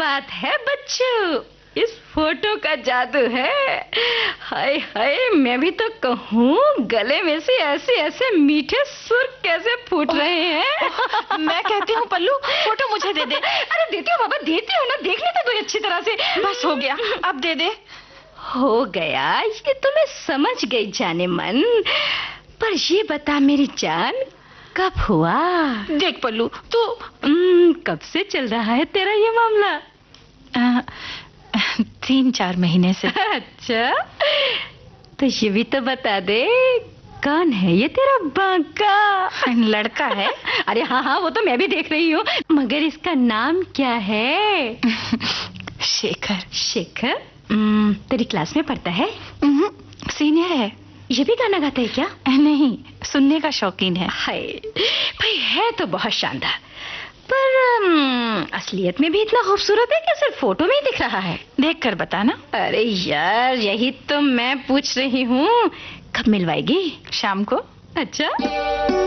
बात है बच्चों, इस फोटो का जादू है। हाय हाय, मैं भी तो कहूँ, गले में से ऐसे ऐसे मीठे सुर कैसे फूट रहे हैं। मैं कहती हूँ पल्लू, फोटो मुझे दे दे। अरे देती हूँ बाबा, देती हूँ ना, देखने तो दो अच्छी तरह से। बस हो गया, अब दे दे। हो गया, ये तो मैं समझ गई जाने मन। पर ये बता मेरी जान, कब हुआ? देख पल्लू, तू कब से चल रहा है तेरा ये मामला? 3-4 महीने से। अच्छा, तो ये भी तो बता दे, कौन है ये तेरा बांका? लड़का है। अरे हाँ हाँ, वो तो मैं भी देख रही हूँ, मगर इसका नाम क्या है? शेखर। शेखर? तेरी क्लास में पढ़ता है? सीनियर है। ये भी गाना गाता है क्या? नहीं, सुनने का शौकीन है। हाय भाई, है तो बहुत शानदार, पर असलियत में भी इतना खूबसूरत है कि सिर्फ फोटो में ही दिख रहा है? देख कर बता ना। अरे यार, यही तो मैं पूछ रही हूँ, कब मिलवाएगी? शाम को। अच्छा।